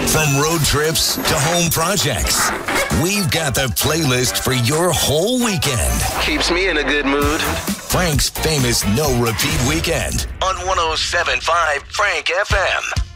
From road trips to home projects, we've got the playlist for your whole weekend. Keeps me in a good mood. Frank's famous no-repeat weekend on 107.5 Frank FM.